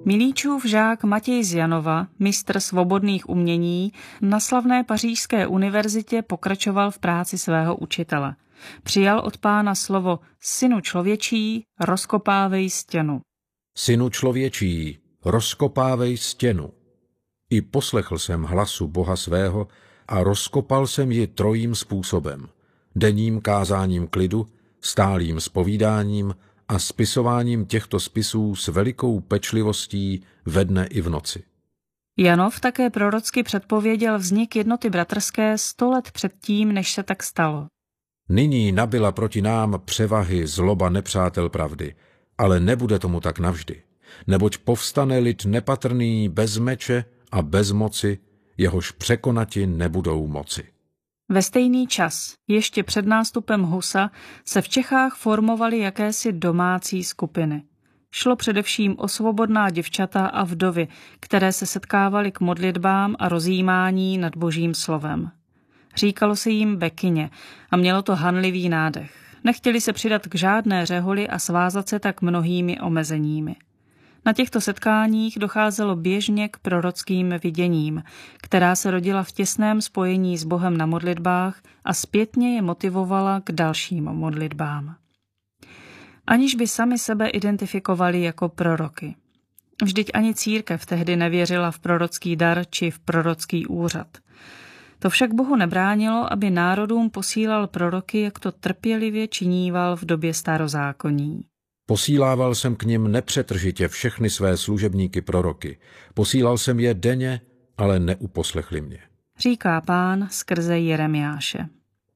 Milíčův žák Matěj z Janova, mistr svobodných umění, na slavné pařížské univerzitě pokračoval v práci svého učitele. Přijal od Pána slovo: Synu člověčí, rozkopávej stěnu. Synu člověčí, rozkopávej stěnu. I poslechl jsem hlasu Boha svého a rozkopal jsem ji trojím způsobem: denním kázáním klidu, stálým zpovídáním a spisováním těchto spisů s velikou pečlivostí ve dne i v noci. Janov také prorocky předpověděl vznik jednoty bratrské 100 let předtím, než se tak stalo. Nyní nabyla proti nám převahy zloba nepřátel pravdy, ale nebude tomu tak navždy, neboť povstane lid nepatrný bez meče a bez moci, jehož překonati nebudou moci. Ve stejný čas, ještě před nástupem Husa, se v Čechách formovaly jakési domácí skupiny. Šlo především o svobodná děvčata a vdovy, které se setkávaly k modlitbám a rozjímání nad Božím slovem. Říkalo se jim bekyně a mělo to hanlivý nádech. Nechtěli se přidat k žádné řeholi a svázat se tak mnohými omezeními. Na těchto setkáních docházelo běžně k prorockým viděním, která se rodila v těsném spojení s Bohem na modlitbách a zpětně je motivovala k dalším modlitbám. Aniž by sami sebe identifikovali jako proroky. Vždyť ani církev tehdy nevěřila v prorocký dar či v prorocký úřad. To však Bohu nebránilo, aby národům posílal proroky, jak to trpělivě činíval v době starozákonní. Posílával jsem k nim nepřetržitě všechny své služebníky proroky. Posílal jsem je denně, ale neuposlechli mě. Říká Pán skrze Jeremiáše.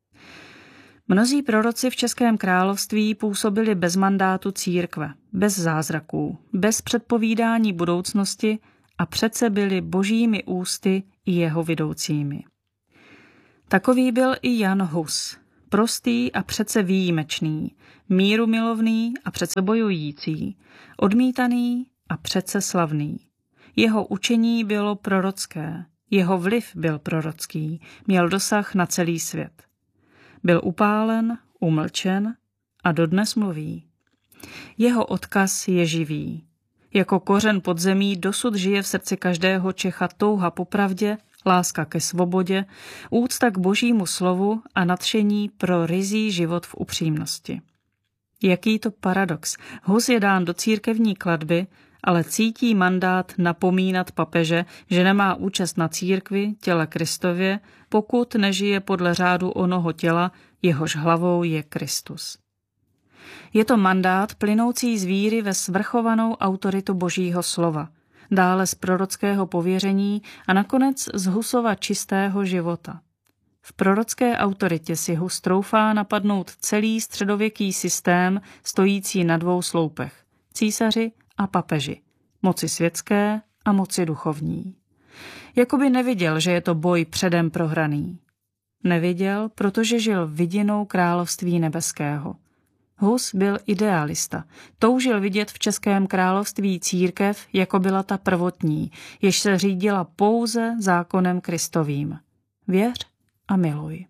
Mnozí proroci v Českém království působili bez mandátu církve, bez zázraků, bez předpovídání budoucnosti a přece byli božími ústy i jeho vidoucími. Takový byl i Jan Hus, prostý a přece výjimečný, mírumilovný a přece bojující, odmítaný a přece slavný. Jeho učení bylo prorocké, jeho vliv byl prorocký, měl dosah na celý svět. Byl upálen, umlčen a dodnes mluví. Jeho odkaz je živý. Jako kořen pod zemí dosud žije v srdci každého Čecha touha po pravdě, láska ke svobodě, úcta k božímu slovu a nadšení pro ryzí život v upřímnosti. Jaký to paradox. Hus je dán do církevní klatby, ale cítí mandát napomínat papeže, že nemá účast na církvi, těle Kristově, pokud nežije podle řádu onoho těla, jehož hlavou je Kristus. Je to mandát plynoucí z víry ve svrchovanou autoritu Božího slova, dále z prorockého pověření a nakonec z Husova čistého života. V prorocké autoritě si Hus troufá napadnout celý středověký systém stojící na dvou sloupech – císaři a papeži, moci světské a moci duchovní. Jakoby neviděl, že je to boj předem prohraný. Neviděl, protože žil vidinou království nebeského. Hus byl idealista, toužil vidět v Českém království církev, jako byla ta prvotní, jež se řídila pouze zákonem Kristovým. Věř a miluj.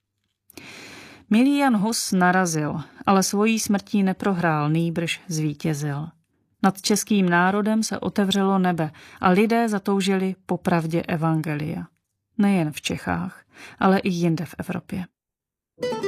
Milý Jan Hus narazil, ale svojí smrtí neprohrál, nýbrž zvítězil. Nad českým národem se otevřelo nebe a lidé zatoužili po pravdě evangelia. Nejen v Čechách, ale i jinde v Evropě.